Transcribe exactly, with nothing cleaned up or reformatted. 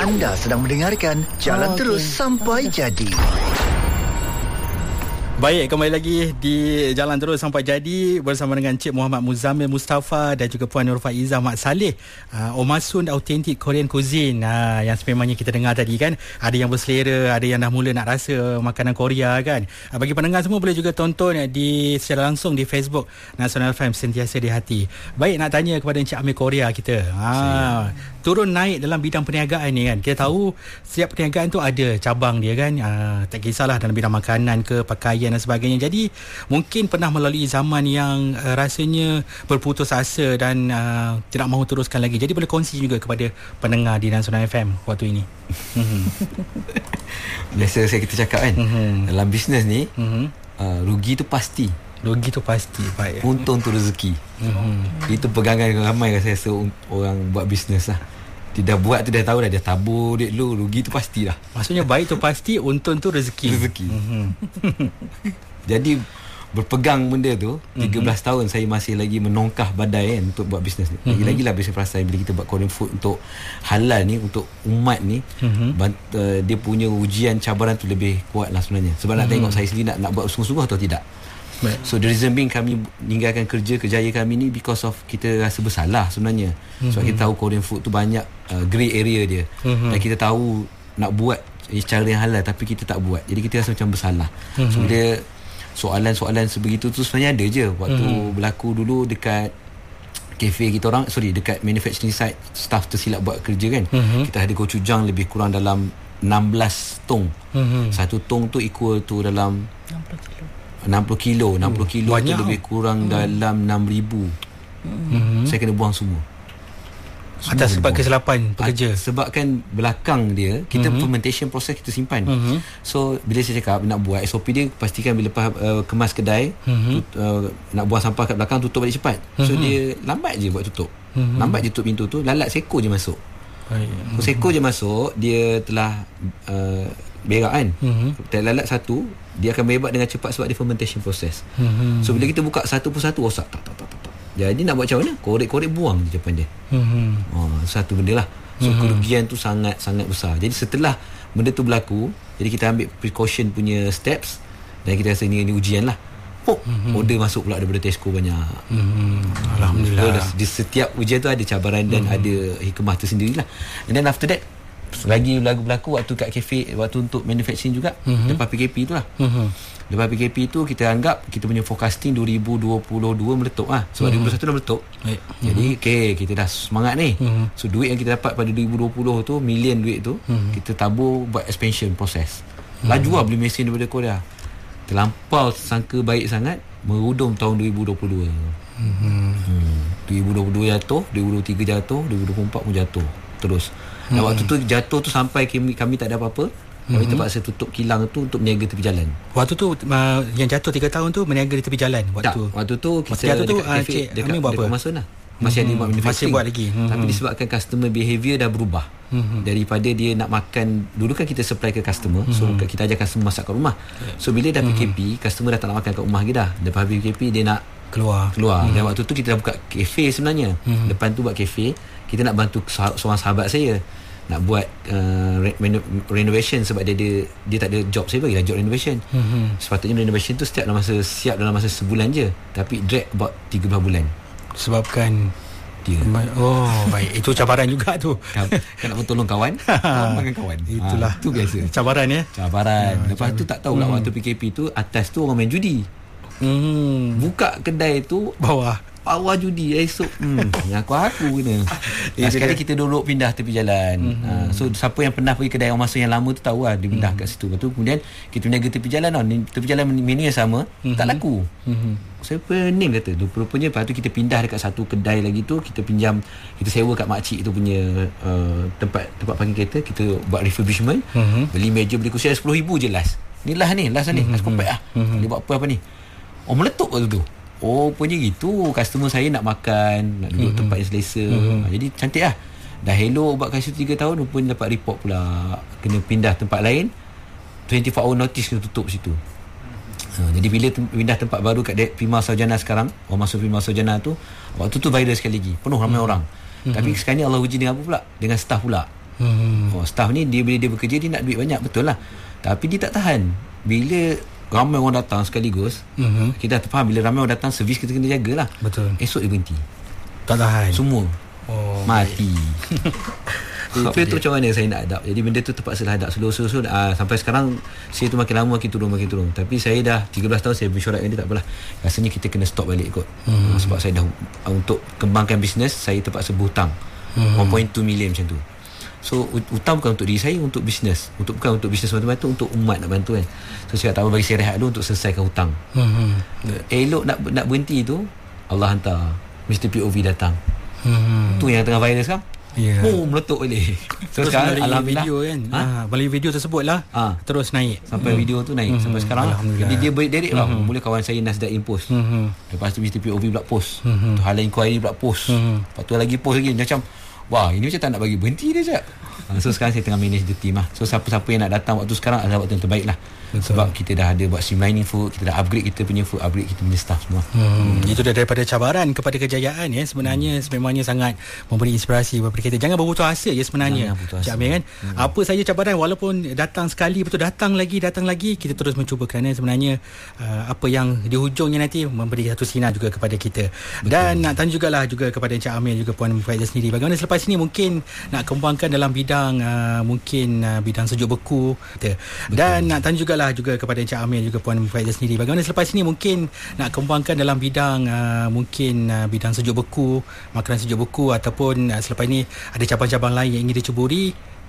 Anda sedang mendengarkan Jalan oh, Terus okay. Sampai Jadi. Baik, kembali lagi di Jalan Terus Sampai Jadi bersama dengan Cik Muhammad Muzammil Mustafa dan juga Puan Nur Faizah Mat Saleh. uh, Omasun Authentic Korean Cuisine, uh, yang sememangnya kita dengar tadi kan. Ada yang berselera, ada yang dah mula nak rasa makanan Korea kan. uh, Bagi pendengar semua boleh juga tonton uh, di secara langsung di Facebook Nasional F M, sentiasa di hati. Baik, nak tanya kepada Encik Amir Korea kita. uh, Turun naik dalam bidang perniagaan ni kan. Kita tahu setiap perniagaan tu ada cabang dia kan. uh, Tak kisahlah dalam bidang makanan ke, pakaian dan sebagainya. Jadi mungkin pernah melalui zaman yang uh, rasanya berputus asa dan uh, tidak mahu teruskan lagi. Jadi boleh kongsi juga kepada pendengar di Nasional F M waktu ini. Biasa saya kita cakap kan, mm-hmm. dalam bisnes ni, mm-hmm. uh, rugi tu pasti. Rugi tu pasti. Baik. Untung tu rezeki. Mm-hmm. Itu pegangan ramai saya rasa orang buat bisnes lah. Dia dah buat tu dah tahu dah, dia tabur duit lu, rugi tu pasti lah. Maksudnya baik tu pasti, untung tu rezeki. Rezeki. Mm-hmm. Jadi berpegang benda tu, tiga belas mm-hmm. tahun saya masih lagi menongkah badai kan untuk buat bisnes ni. Lagi-lagi lah bisnes perasan bila kita buat Korean food untuk halal ni, untuk umat ni, mm-hmm. bant, uh, dia punya ujian cabaran tu lebih kuat lah sebenarnya. Sebab mm-hmm. nak tengok saya sendiri nak, nak buat sungguh-sungguh atau tidak. Baik. So the reason being kami meninggalkan kerja kejaya kami ni because of kita rasa bersalah sebenarnya. Mm-hmm. Sebab kita tahu Korean food tu banyak uh, grey area dia. Mm-hmm. Dan kita tahu nak buat cara yang halal tapi kita tak buat. Jadi kita rasa macam bersalah. Mm-hmm. So dia soalan-soalan sebegitu tu sebenarnya ada je waktu mm-hmm. berlaku dulu dekat kafe kita orang, sorry dekat manufacturing site, staff tersilap buat kerja kan. Mm-hmm. Kita ada gochujang lebih kurang dalam enam belas tong. Mm-hmm. Satu tong tu equal tu dalam enam puluh kilo. enam puluh kilo tu lebih kurang hmm. dalam enam ribu. Hmm. Saya kena buang semua. semua Atas sebab buang. Kesilapan pekerja. At, sebab kan belakang dia kita hmm. fermentation proses kita simpan. Hmm. So bila saya cakap nak buat S O P dia, pastikan bila lepas uh, kemas kedai, hmm. tut, uh, nak buang sampah kat belakang, tutup balik cepat. So hmm. dia lambat je buat tutup. Hmm. Lambat je tutup pintu tu, lalat seko je masuk. Baik. So, seko je masuk, dia telah uh, berak kan. Mm-hmm. Tak lalat satu, dia akan berak dengan cepat sebab dia fermentation proses. Mm-hmm. So bila kita buka satu persatu, rosak tak tak tak tak. Jadi nak buat macam mana? Korek-korek buang je depan dia. Mm-hmm. Oh, satu benda lah. So mm-hmm. kerugian tu sangat sangat besar. Jadi setelah benda tu berlaku, jadi kita ambil precaution punya steps dan kita rasa ni, ni ujian lah. Oh, mm-hmm. order masuk pula daripada Tesco banyak. Mm-hmm. Alhamdulillah. So, di setiap ujian tu ada cabaran dan mm-hmm. ada hikmah tersendirilah. And then after that, lagi lagu berlaku waktu kat kafe, waktu untuk manufacturing juga, mm-hmm. lepas P K P tu lah. Mm-hmm. Lepas P K P tu kita anggap kita punya forecasting dua ribu dua puluh dua meletup lah. Sebab mm-hmm. dua ribu dua puluh satu dah meletup. Mm-hmm. Jadi okay, kita dah semangat ni. Mm-hmm. So duit yang kita dapat pada dua ribu dua puluh tu, million duit tu, mm-hmm. kita tabur buat expansion proses. Laju mm-hmm. lah beli mesin daripada Korea. Terlampau sangka baik sangat, merudum tahun dua ribu dua puluh dua. Mm-hmm. Hmm. dua ribu dua puluh dua jatuh, dua ribu dua puluh tiga jatuh, dua ribu dua puluh empat pun jatuh. Terus. Dan mm-hmm. waktu tu jatuh tu sampai kami, kami tak ada apa-apa. Kami mm-hmm. terpaksa tutup kilang tu untuk meniaga tepi jalan. Waktu tu uh, yang jatuh tiga tahun tu meniaga di tepi jalan waktu. Tak, waktu tu kita waktu jatuh tu dekat uh, kafe, Cik dekat, Amin buat dekat apa? Masuk lah. Masih mm-hmm. ada buat manufacturing. Masih buat lagi. Mm-hmm. Tapi disebabkan customer behaviour dah berubah. Mm-hmm. Daripada dia nak makan, dulu kan kita supply ke customer, mm-hmm. so kita ajar customer masak kat rumah. So bila dah mm-hmm. P K P, customer dah tak nak makan kat rumah lagi dah. Lepas P K P dia nak keluar. Keluar. Mm-hmm. Dan waktu tu kita dah buka kafe sebenarnya. Mm-hmm. Depan tu buat kafe, kita nak bantu seorang sahabat saya nak buat uh, reno- renovation sebab dia, dia dia tak ada job. Saya bagilah job renovation. Mm-hmm. Sepatutnya renovation tu setiap dalam masa siap dalam masa sebulan je, tapi drag about tiga belas bulan sebabkan dia. Oh, baik. Itu cabaran juga tu. Kan, kan nak tolong kawan, makan kawan. Itulah. Ha, itu biasa. Cabaran ya. Cabaran. Ha, Lepas cabaran. tu tak tahu lah hmm. waktu P K P tu atas tu orang main judi. Hmm. Buka kedai tu bawah bawah judi esok. Hmm, aku aku kena. Nah, sekali kita duduk pindah tepi jalan. Mm-hmm. Uh, so siapa yang pernah pergi kedai orang masa yang lama tu tahu lah dia pindah mm-hmm. kat situ. Lepas tu kemudian kita berniaga tepi jalan tau. Tepi jalan menu yang sama, mm-hmm. tak laku. Mm-hmm. Saya pening kata. Rupanya lepas tu kita pindah dekat satu kedai lagi tu, kita pinjam, kita sewa kat makcik tu punya uh, tempat tempat parking kereta, kita buat refurbishment. Mm-hmm. Beli meja, beli kursi sepuluh ribu je last. Ni lah ni, last ni, mm-hmm. last compact lah. Mm-hmm. Dia buat apa apa ni? Oh, meletup waktu tu. Oh, punya gitu. Customer saya nak makan, nak duduk mm-hmm. tempat yang selesa. Mm-hmm. Ha, jadi cantik lah. Dah hello buat kat situ tiga tahun, rupanya dapat report pula kena pindah tempat lain. dua puluh empat hour notice kena tutup situ. Ha, jadi bila tem- pindah tempat baru kat de- Prima Sarjana sekarang, orang masuk Prima Sarjana tu, waktu tu viral sekali lagi, penuh ramai mm-hmm. orang. Mm-hmm. Tapi sekarang ni Allah uji dengan apa pula? Dengan staff pula. Mm-hmm. oh, staff ni dia bila dia bekerja dia nak duit banyak, betul lah, tapi dia tak tahan bila ramai orang datang sekaligus. Mm-hmm. Kita dah faham bila ramai orang datang, servis kita kena jagalah. Betul. Esok dia berhenti, tak tahan semua. Oh, mati. Itu tu macam mana saya nak adapt. Jadi benda tu terpaksa lah adapt slow-slow. Uh, sampai sekarang saya tu makin lama makin turun makin turun. Tapi saya dah tiga belas tahun saya mesyuarat dengan dia, tak apalah. Rasanya kita kena stop balik kot. Hmm. Uh, sebab saya dah uh, untuk kembangkan bisnes saya terpaksa berhutang. Hmm. one point two million macam tu. So hutang bukan untuk diri saya, untuk bisnes. Untuk bukan untuk bisnes semata-mata, untuk umat nak bantu kan. So saya tak apa, bagi saya rehat dulu untuk selesaikan hutang. Hmm. Elok nak nak berhenti tu, Allah hantar Mister P O V datang. Hmm. Tu yang tengah viral sekarang. Yeah. Oh, meletup balik. So terus sekarang alhamdulillah video kan. Ha, ha melalui video tersebut lah ha. terus naik. Sampai hmm. video tu naik hmm. sampai sekarang. Jadi dia direct lah. Hmm. Mula kawan saya Nasdaq Impost. Hmm. Lepas tu Mister P O V pula post. Hmm. Hal inquiry pula post. Hmm. Lepas tu lagi post lagi macam wah, ini macam tak nak bagi berhenti dia je. So sekarang saya tengah manage the team lah. So siapa-siapa yang nak datang waktu sekarang adalah waktu yang terbaik lah. Betul. Sebab kita dah ada buat streamlining food, kita dah upgrade kita punya food, upgrade kita punya staff semua. Hmm. Hmm. Itu dah daripada cabaran kepada kejayaan ya. Sebenarnya hmm. sememangnya sangat memberi inspirasi kepada kita. Jangan berputus asa ya sebenarnya. Cik Amir kan. Hmm. Apa saja cabaran, walaupun datang sekali, betul datang lagi, datang lagi, kita terus mencuba, kerana sebenarnya uh, apa yang di hujungnya nanti memberi satu sinar juga kepada kita. Betul. Dan nak tanya jugalah juga kepada Encik Amir juga Puan Faizal sendiri, bagaimana selepas ini mungkin nak kembangkan dalam bidang uh, mungkin uh, bidang sejuk beku kita. Dan nak tanya jugalah juga kepada Encik Amir juga Puan Faizal sendiri, bagaimana selepas ini mungkin nak kembangkan dalam bidang uh, mungkin uh, bidang sejuk beku, makanan sejuk beku, ataupun uh, selepas ini ada cabang-cabang lain yang ingin dicuburi